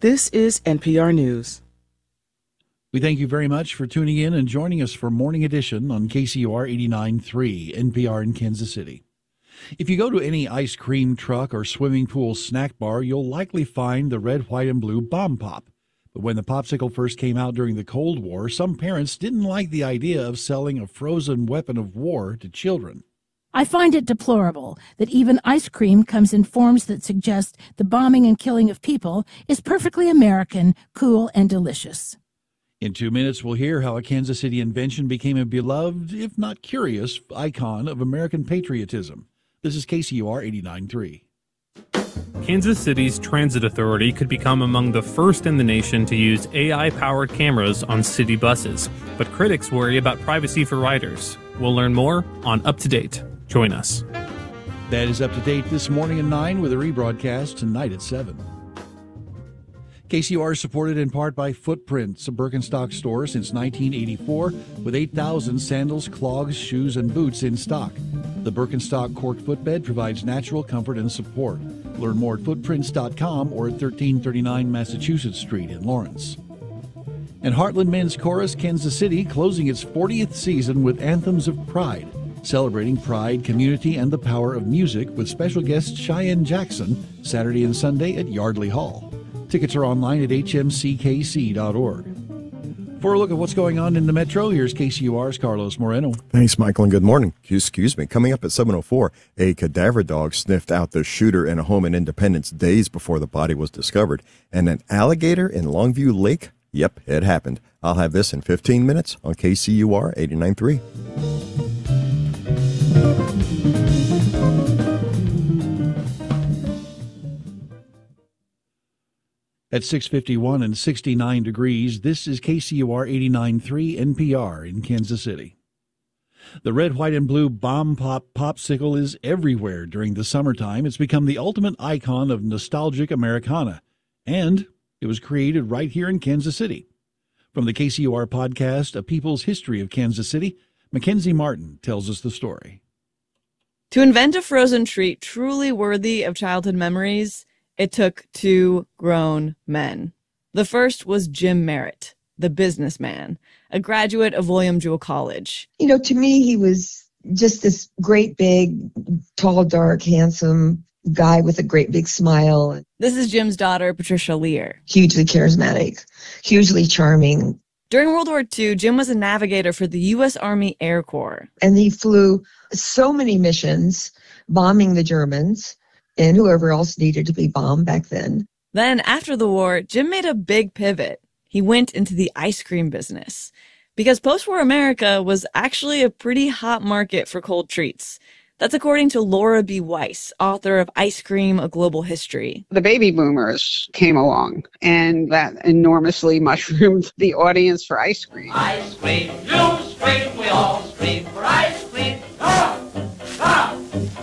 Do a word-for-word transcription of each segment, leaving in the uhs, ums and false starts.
This is N P R News. We thank you very much for tuning in and joining us for Morning Edition on K C U R eighty-nine point three, N P R in Kansas City. If you go to any ice cream truck or swimming pool snack bar, you'll likely find the red, white, and blue Bomb Pop. But when the popsicle first came out during the Cold War, some parents didn't like the idea of selling a frozen weapon of war to children. I find it deplorable that even ice cream comes in forms that suggest the bombing and killing of people is perfectly American, cool, and delicious. In two minutes, we'll hear how a Kansas City invention became a beloved, if not curious, icon of American patriotism. This is K C U R eighty-nine point three. Kansas City's Transit Authority could become among the first in the nation to use A I-powered cameras on city buses, but critics worry about privacy for riders. We'll learn more on Up to Date. Join us. That is Up to Date this morning at nine with a rebroadcast tonight at seven. K C U R is supported in part by Footprints, a Birkenstock store since nineteen eighty-four with eight thousand sandals, clogs, shoes, and boots in stock. The Birkenstock cork footbed provides natural comfort and support. Learn more at footprints dot com or at thirteen thirty-nine Massachusetts Street in Lawrence. And Heartland Men's Chorus Kansas City closing its fortieth season with Anthems of Pride, celebrating pride, community, and the power of music with special guest Cheyenne Jackson Saturday and Sunday at Yardley Hall. Tickets are online at h m c k c dot org. For a look at what's going on in the metro, here's K C U R's Carlos Moreno. Thanks, Michael, and good morning. Excuse me. Coming up at seven oh four, a cadaver dog sniffed out the shooter in a home in Independence days before the body was discovered. And an alligator in Longview Lake? Yep, it happened. I'll have this in fifteen minutes on K C U R eighty-nine point three. At six fifty-one and sixty-nine degrees, this is K C U R eighty-nine point three N P R in Kansas City. The red, white, and blue Bomb Pop popsicle is everywhere during the summertime. It's become the ultimate icon of nostalgic Americana, and it was created right here in Kansas City. From the K C U R podcast, A People's History of Kansas City, Mackenzie Martin tells us the story. To invent a frozen treat truly worthy of childhood memories, it took two grown men. The first was Jim Merritt, the businessman, a graduate of William Jewell College. You know, to me, he was just this great, big, tall, dark, handsome guy with a great big smile. This is Jim's daughter, Patricia Lear. Hugely charismatic, hugely charming. During World War Two, Jim was a navigator for the U S Army Air Corps. And he flew so many missions, bombing the Germans and whoever else needed to be bombed back then. Then, after the war, Jim made a big pivot. He went into the ice cream business because post-war America was actually a pretty hot market for cold treats. That's according to Laura B. Weiss, author of Ice Cream, A Global History. The baby boomers came along, and that enormously mushroomed the audience for ice cream. Ice cream, you scream, we all scream for ice cream. Ah! Ah!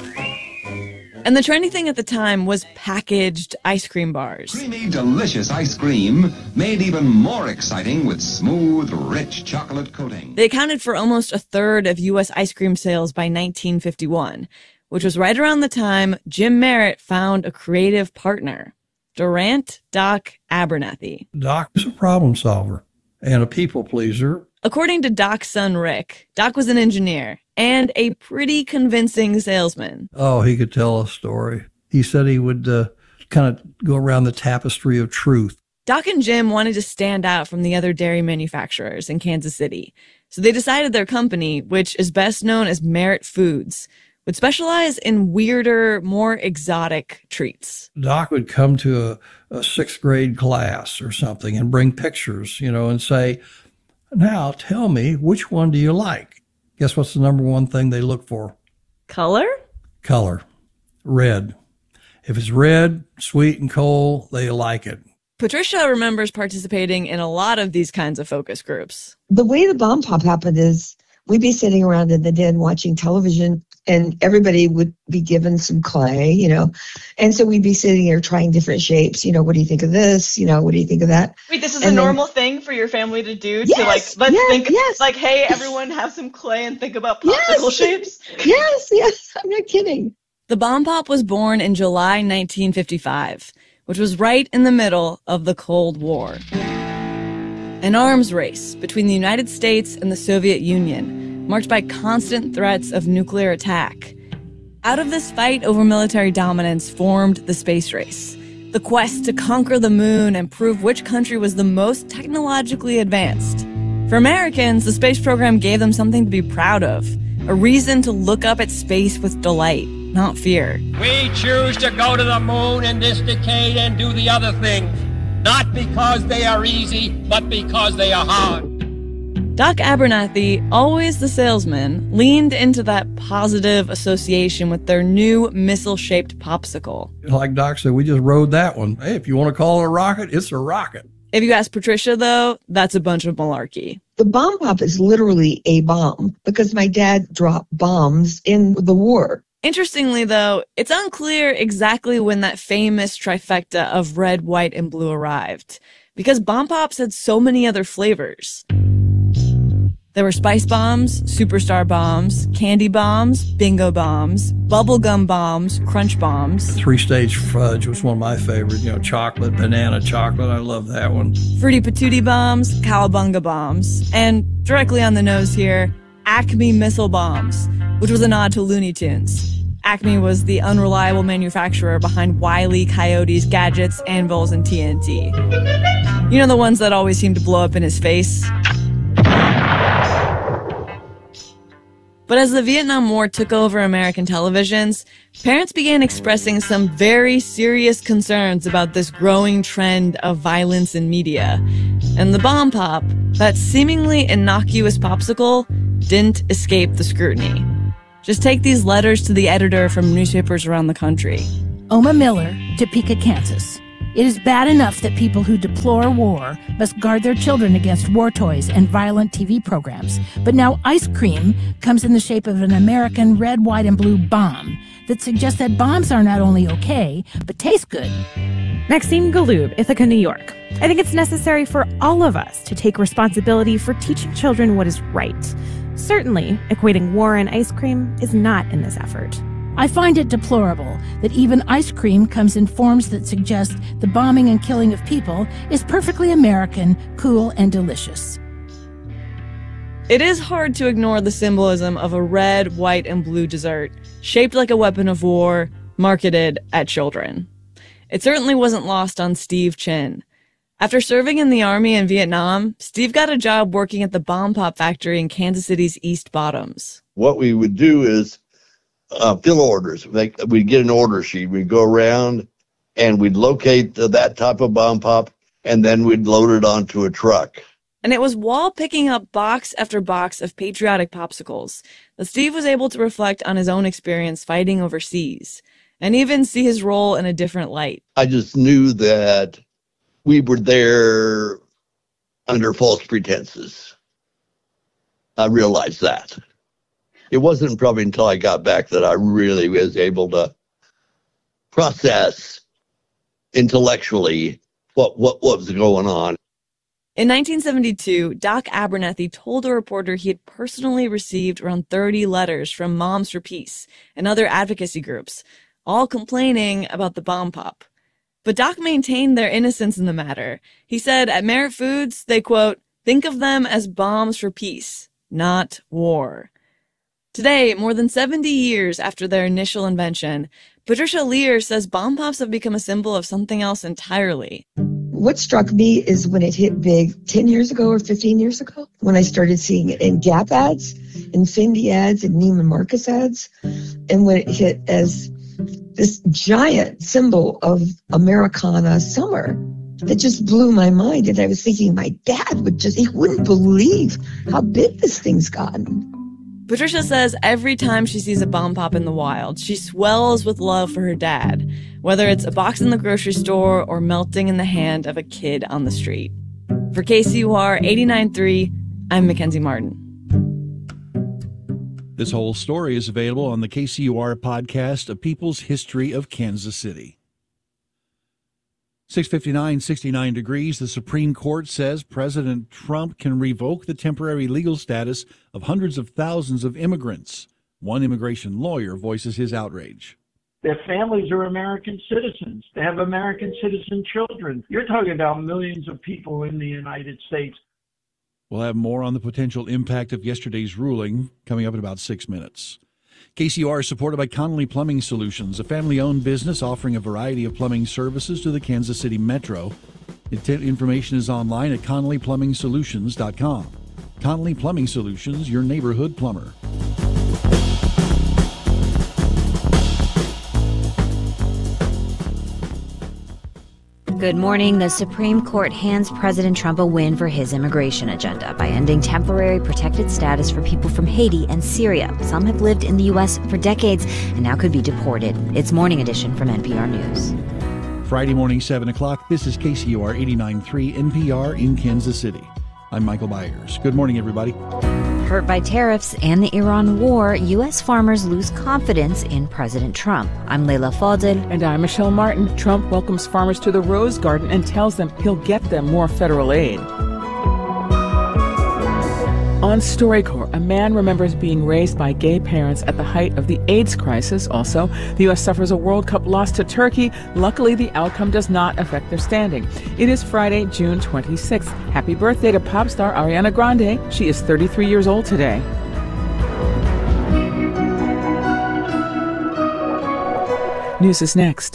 And the trendy thing at the time was packaged ice cream bars. Creamy, delicious ice cream made even more exciting with smooth, rich chocolate coating. They accounted for almost a third of U S ice cream sales by nineteen fifty-one, which was right around the time Jim Merritt found a creative partner, Durant Doc Abernathy. Doc was a problem solver and a people pleaser. According to Doc's son, Rick, Doc was an engineer and a pretty convincing salesman. Oh, he could tell a story. He said he would uh, kind of go around the tapestry of truth. Doc and Jim wanted to stand out from the other dairy manufacturers in Kansas City. So they decided their company, which is best known as Merritt Foods, would specialize in weirder, more exotic treats. Doc would come to a, a sixth grade class or something and bring pictures, you know, and say, now tell me, which one do you like? Guess what's the number one thing they look for? Color? Color. Red. If it's red, sweet, and cold, they like it. Patricia remembers participating in a lot of these kinds of focus groups. The way the Bomb Pop happened is we'd be sitting around in the den watching television, and everybody would be given some clay, you know. And so we'd be sitting there trying different shapes. You know, what do you think of this? You know, what do you think of that? Wait, this is and a then, normal thing for your family to do? Yes, to like, let's yes, think, yes. like, hey, everyone have some clay and think about popsicle yes, shapes? Yes, yes, I'm not kidding. The Bomb Pop was born in July nineteen fifty-five, which was right in the middle of the Cold War. An arms race between the United States and the Soviet Union, marked by constant threats of nuclear attack. Out of this fight over military dominance formed the space race, the quest to conquer the moon and prove which country was the most technologically advanced. For Americans, the space program gave them something to be proud of, a reason to look up at space with delight, not fear. We choose to go to the moon in this decade and do the other things, not because they are easy, but because they are hard. Doc Abernathy, always the salesman, leaned into that positive association with their new missile-shaped popsicle. Like Doc said, we just rode that one. Hey, if you want to call it a rocket, it's a rocket. If you ask Patricia, though, that's a bunch of malarkey. The bomb pop is literally a bomb because my dad dropped bombs in the war. Interestingly, though, it's unclear exactly when that famous trifecta of red, white, and blue arrived, because bomb pops had so many other flavors. There were spice bombs, superstar bombs, candy bombs, bingo bombs, bubblegum bombs, crunch bombs. Three-stage fudge was one of my favorites. You know, chocolate, banana chocolate. I love that one. Fruity patootie bombs, cowabunga bombs, and directly on the nose here, Acme missile bombs, which was a nod to Looney Tunes. Acme was the unreliable manufacturer behind Wile E. Coyote's gadgets, anvils, and T N T. You know, the ones that always seem to blow up in his face? But as the Vietnam War took over American televisions, parents began expressing some very serious concerns about this growing trend of violence in media. And the bomb pop, that seemingly innocuous popsicle, didn't escape the scrutiny. Just take these letters to the editor from newspapers around the country. Oma Miller, Topeka, Kansas. It is bad enough that people who deplore war must guard their children against war toys and violent T V programs. But now ice cream comes in the shape of an American red, white, and blue bomb that suggests that bombs are not only okay, but taste good. Maxime Galoub, Ithaca, New York. I think it's necessary for all of us to take responsibility for teaching children what is right. Certainly, equating war and ice cream is not in this effort. I find it deplorable that even ice cream comes in forms that suggest the bombing and killing of people is perfectly American, cool, and delicious. It is hard to ignore the symbolism of a red, white, and blue dessert, shaped like a weapon of war, marketed at children. It certainly wasn't lost on Steve Chin. After serving in the Army in Vietnam, Steve got a job working at the bomb pop factory in Kansas City's East Bottoms. What we would do is Uh, fill orders. Like, we'd get an order sheet. We'd go around and we'd locate the, that type of bomb pop, and then we'd load it onto a truck. And it was while picking up box after box of patriotic popsicles that Steve was able to reflect on his own experience fighting overseas and even see his role in a different light. I just knew that we were there under false pretenses. I realized that. It wasn't probably until I got back that I really was able to process intellectually what, what, what was going on. In nineteen seventy-two, Doc Abernathy told a reporter he had personally received around thirty letters from Moms for Peace and other advocacy groups, all complaining about the bomb pop. But Doc maintained their innocence in the matter. He said at Merit Foods, they, quote, think of them as bombs for peace, not war. Today, more than seventy years after their initial invention, Patricia Lear says bomb pops have become a symbol of something else entirely. What struck me is when it hit big ten years ago or fifteen years ago, when I started seeing it in Gap ads, in Fendi ads, and Neiman Marcus ads, and when it hit as this giant symbol of Americana summer that just blew my mind. And I was thinking my dad would just, he wouldn't believe how big this thing's gotten. Patricia says every time she sees a bomb pop in the wild, she swells with love for her dad, whether it's a box in the grocery store or melting in the hand of a kid on the street. For K C U R eighty-nine point three, I'm Mackenzie Martin. This whole story is available on the K C U R podcast, A People's History of Kansas City. six fifty-nine, sixty-nine degrees. The Supreme Court says President Trump can revoke the temporary legal status of hundreds of thousands of immigrants. One immigration lawyer voices his outrage. Their families are American citizens. They have American citizen children. You're talking about millions of people in the United States. We'll have more on the potential impact of yesterday's ruling coming up in about six minutes. K C O R is supported by Connolly Plumbing Solutions, a family-owned business offering a variety of plumbing services to the Kansas City Metro. Information is online at connolly plumbing solutions dot com. Connolly Plumbing Solutions, your neighborhood plumber. Good morning. The Supreme Court hands President Trump a win for his immigration agenda by ending temporary protected status for people from Haiti and Syria. Some have lived in the U S for decades and now could be deported. It's Morning Edition from N P R News. Friday morning, seven o'clock. This is K C O R eighty-nine point three N P R in Kansas City. I'm Michael Byers. Good morning, everybody. Hurt by tariffs and the Iran war, U S farmers lose confidence in President Trump. I'm Leila Fadel. And I'm Michelle Martin. Trump welcomes farmers to the Rose Garden and tells them he'll get them more federal aid. On StoryCorps, a man remembers being raised by gay parents at the height of the AIDS crisis. Also, the U S suffers a World Cup loss to Turkey. Luckily, the outcome does not affect their standing. It is Friday, June twenty-sixth. Happy birthday to pop star Ariana Grande. She is thirty-three years old today. News is next.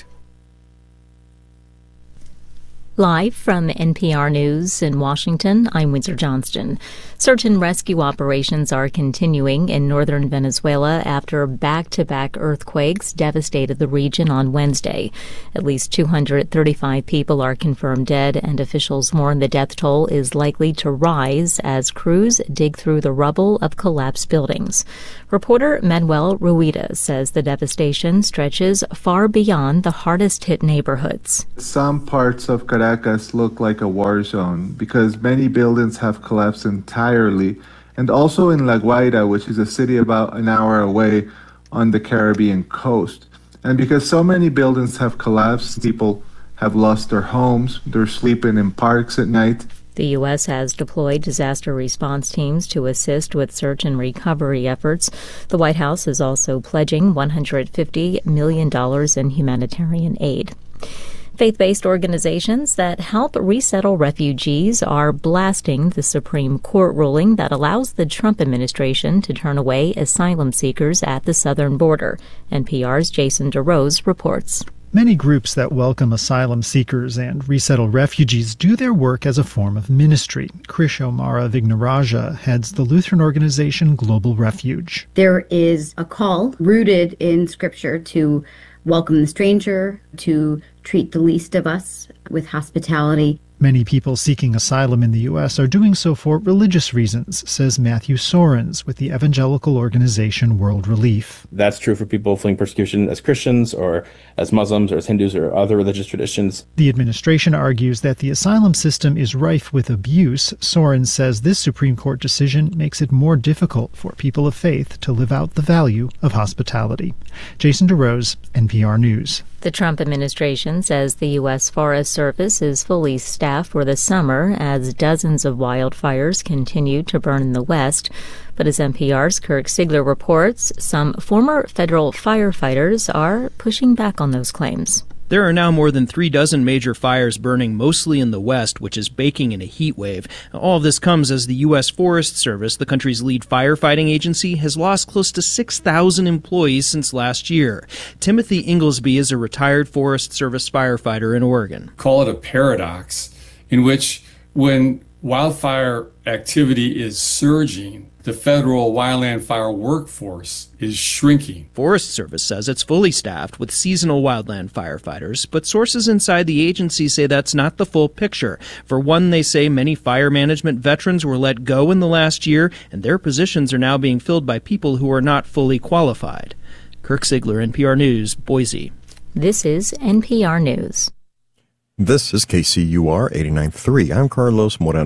Live from N P R News in Washington, I'm Windsor Johnston. Search and rescue operations are continuing in northern Venezuela after back-to-back earthquakes devastated the region on Wednesday. At least two hundred thirty-five people are confirmed dead, and officials warn the death toll is likely to rise as crews dig through the rubble of collapsed buildings. Reporter Manuel Rueda says the devastation stretches far beyond the hardest-hit neighborhoods. Some parts of Caracas look like a war zone because many buildings have collapsed entirely, and also in La Guaira, which is a city about an hour away on the Caribbean coast. And because so many buildings have collapsed, people have lost their homes, they're sleeping in parks at night. The U S has deployed disaster response teams to assist with search and recovery efforts. The White House is also pledging one hundred fifty million dollars in humanitarian aid. Faith-based organizations that help resettle refugees are blasting the Supreme Court ruling that allows the Trump administration to turn away asylum seekers at the southern border. N P R's Jason DeRose reports. Many groups that welcome asylum seekers and resettle refugees do their work as a form of ministry. Krish O'Mara Vignaraja heads the Lutheran organization Global Refuge. There is a call rooted in Scripture to welcome the stranger, to treat the least of us with hospitality. Many people seeking asylum in the U S are doing so for religious reasons, says Matthew Sorens with the evangelical organization World Relief. That's true for people fleeing persecution as Christians or as Muslims or as Hindus or other religious traditions. The administration argues that the asylum system is rife with abuse. Sorens says this Supreme Court decision makes it more difficult for people of faith to live out the value of hospitality. Jason DeRose, N P R News. The Trump administration says the U S Forest Service is fully staffed for the summer as dozens of wildfires continue to burn in the West. But as N P R's Kirk Sigler reports, some former federal firefighters are pushing back on those claims. There are now more than three dozen major fires burning mostly in the West, which is baking in a heat wave. All of this comes as the U S Forest Service, the country's lead firefighting agency, has lost close to six thousand employees since last year. Timothy Inglesby is a retired Forest Service firefighter in Oregon. Call it a paradox in which when wildfire activity is surging, the federal wildland fire workforce is shrinking. Forest Service says it's fully staffed with seasonal wildland firefighters, but sources inside the agency say that's not the full picture. For one, they say many fire management veterans were let go in the last year, and their positions are now being filled by people who are not fully qualified. Kirk Sigler, N P R News, Boise. This is N P R News. This is K C U R eighty-nine point three. I'm Carlos Moreno.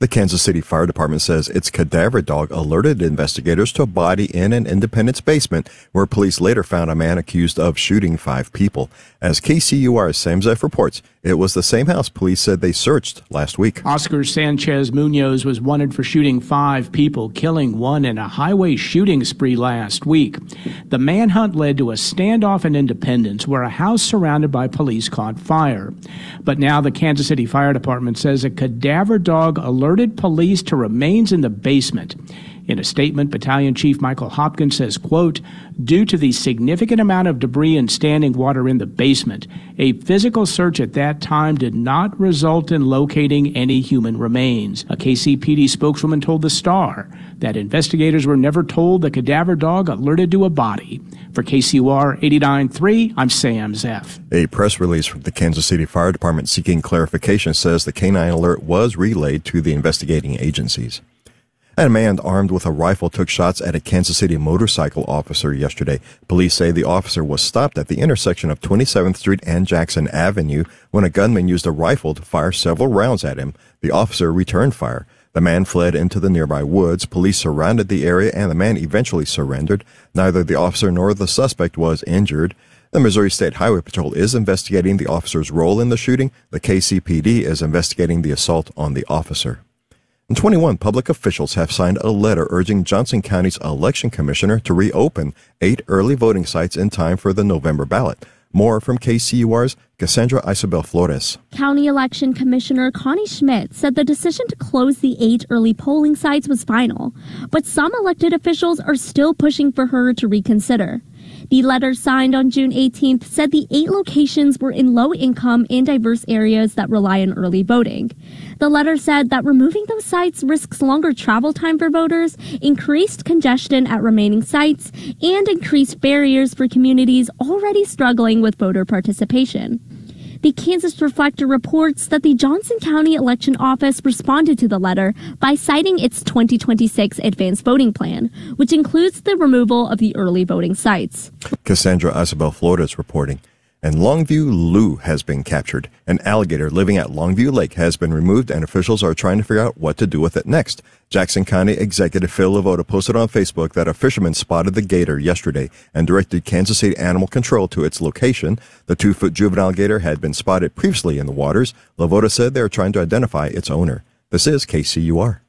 The Kansas City Fire Department says its cadaver dog alerted investigators to a body in an Independence basement where police later found a man accused of shooting five people. As K C U R's Sam Zeff reports, it was the same house police said they searched last week. Oscar Sanchez Munoz was wanted for shooting five people, killing one in a highway shooting spree last week. The manhunt led to a standoff in Independence where a house surrounded by police caught fire. But now the Kansas City Fire Department says a cadaver dog alerted police to remains in the basement. In a statement, Battalion Chief Michael Hopkins says, quote, due to the significant amount of debris and standing water in the basement, a physical search at that time did not result in locating any human remains. A K C P D spokeswoman told The Star that investigators were never told the cadaver dog alerted to a body. For K C U R eighty-nine point three, I'm Sam Zeff. A press release from the Kansas City Fire Department seeking clarification says the canine alert was relayed to the investigating agencies. And a man armed with a rifle took shots at a Kansas City motorcycle officer yesterday. Police say the officer was stopped at the intersection of twenty-seventh Street and Jackson Avenue when a gunman used a rifle to fire several rounds at him. The officer returned fire. The man fled into the nearby woods. Police surrounded the area, and the man eventually surrendered. Neither the officer nor the suspect was injured. The Missouri State Highway Patrol is investigating the officer's role in the shooting. The K C P D is investigating the assault on the officer. And twenty-one public officials have signed a letter urging Johnson County's election commissioner to reopen eight early voting sites in time for the November ballot. More from K C U R's Cassandra Isabel Flores. County Election Commissioner Connie Schmidt said the decision to close the eight early polling sites was final, but some elected officials are still pushing for her to reconsider. The letter signed on June eighteenth said the eight locations were in low-income and diverse areas that rely on early voting. The letter said that removing those sites risks longer travel time for voters, increased congestion at remaining sites, and increased barriers for communities already struggling with voter participation. The Kansas Reflector reports that the Johnson County Election Office responded to the letter by citing its twenty twenty-six advanced voting plan, which includes the removal of the early voting sites. Cassandra Isabel Flores reporting. And Longview Lou has been captured. An alligator living at Longview Lake has been removed, and officials are trying to figure out what to do with it next. Jackson County Executive Phil Lavoda posted on Facebook that a fisherman spotted the gator yesterday and directed Kansas City Animal Control to its location. The two-foot juvenile gator had been spotted previously in the waters. Lavoda said they are trying to identify its owner. This is K C U R.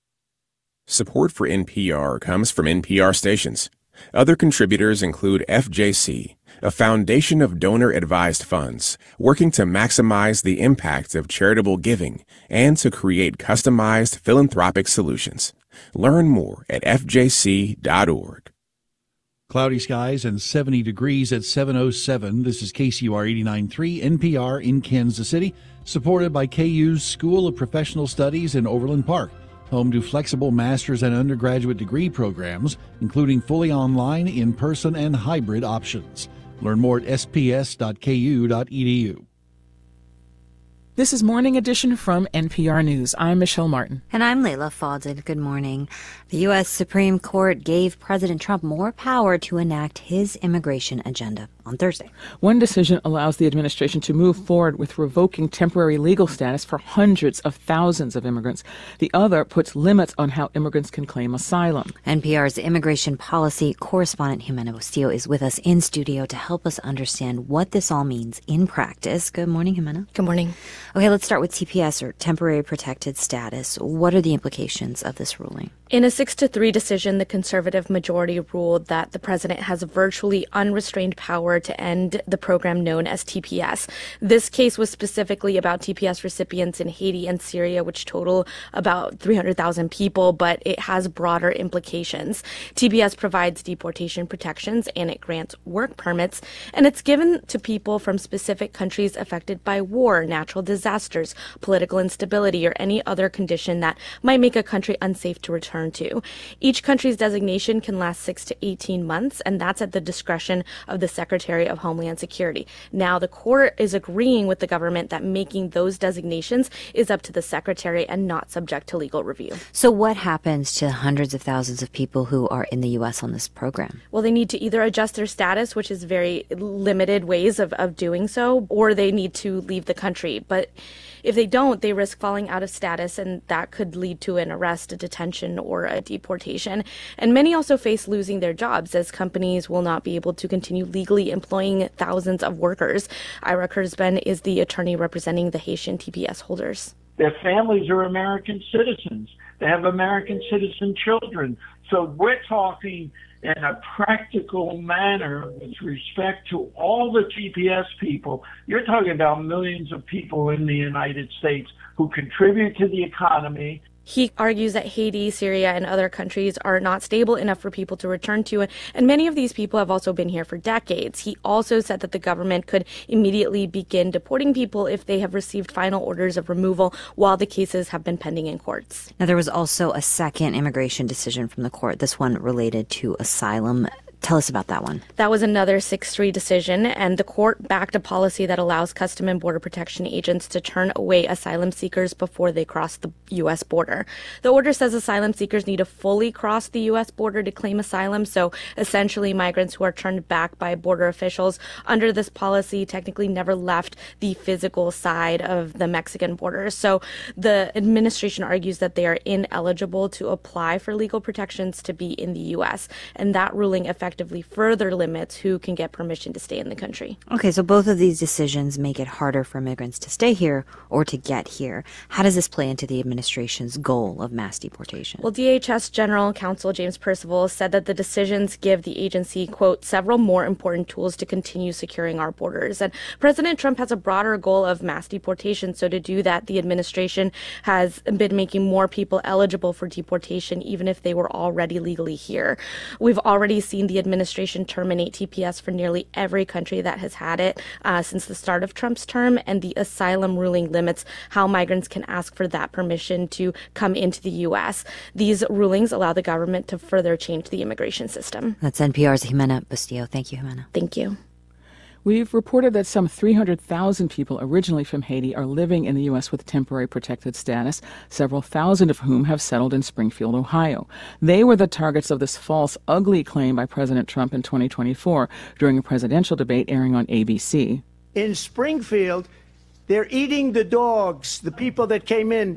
Support for N P R comes from N P R stations. Other contributors include F J C, a foundation of donor-advised funds working to maximize the impact of charitable giving and to create customized philanthropic solutions. Learn more at f j c dot org. Cloudy skies and seventy degrees at seven oh seven. This is K C U R eighty-nine point three, N P R in Kansas City, supported by K U's School of Professional Studies in Overland Park. Home to flexible master's and undergraduate degree programs, including fully online, in-person, and hybrid options. Learn more at s p s dot k u dot e d u. This is Morning Edition from N P R News. I'm Michelle Martin. And I'm Layla Faldin. Good morning. The U S Supreme Court gave President Trump more power to enact his immigration agenda on Thursday. One decision allows the administration to move forward with revoking temporary legal status for hundreds of thousands of immigrants. The other puts limits on how immigrants can claim asylum. N P R's immigration policy correspondent Jimena Bustillo is with us in studio to help us understand what this all means in practice. Good morning, Jimena. Good morning. Okay, let's start with T P S, or temporary protected status. What are the implications of this ruling? In a six to three decision, the conservative majority ruled that the president has virtually unrestrained power to end the program known as T P S. This case was specifically about T P S recipients in Haiti and Syria, which total about three hundred thousand people, but it has broader implications. T P S provides deportation protections and it grants work permits, and it's given to people from specific countries affected by war, natural disasters, political instability, or any other condition that might make a country unsafe to return to. Each country's designation can last six to eighteen months, and that's at the discretion of the Secretary of Homeland Security. Now, the court is agreeing with the government that making those designations is up to the Secretary and not subject to legal review. So what happens to hundreds of thousands of people who are in the U S on this program? Well, they need to either adjust their status, which is very limited ways of, of doing so, or they need to leave the country. But But if they don't, they risk falling out of status, and that could lead to an arrest, a detention, or a deportation. And many also face losing their jobs, as companies will not be able to continue legally employing thousands of workers. Ira Kurzban is the attorney representing the Haitian T P S holders. Their families are American citizens. They have American citizen children. So we're talking in a practical manner with respect to all the T P S people. You're talking about millions of people in the United States who contribute to the economy. He argues that Haiti, Syria, and other countries are not stable enough for people to return to, and many of these people have also been here for decades. He also said that the government could immediately begin deporting people if they have received final orders of removal while the cases have been pending in courts. Now, there was also a second immigration decision from the court, this one related to asylum. Tell us about that one. That was another six three decision, and the court backed a policy that allows Custom and Border Protection agents to turn away asylum seekers before they cross the U S border. The order says asylum seekers need to fully cross the U S border to claim asylum, so essentially migrants who are turned back by border officials under this policy technically never left the physical side of the Mexican border. So the administration argues that they are ineligible to apply for legal protections to be in the U S, and that ruling affects effectively further limits who can get permission to stay in the country. Okay, so both of these decisions make it harder for immigrants to stay here or to get here. How does this play into the administration's goal of mass deportation? Well, D H S General Counsel James Percival said that the decisions give the agency, quote, several more important tools to continue securing our borders. And President Trump has a broader goal of mass deportation. So to do that, the administration has been making more people eligible for deportation, even if they were already legally here. We've already seen the administration terminate T P S for nearly every country that has had it uh, since the start of Trump's term, and the asylum ruling limits how migrants can ask for that permission to come into the U S. These rulings allow the government to further change the immigration system. That's N P R's Jimena Bustillo. Thank you, Jimena. Thank you. We've reported that some three hundred thousand people originally from Haiti are living in the U S with temporary protected status, several thousand of whom have settled in Springfield, Ohio. They were the targets of this false, ugly claim by President Trump in twenty twenty-four during a presidential debate airing on A B C. In Springfield, they're eating the dogs, the people that came in.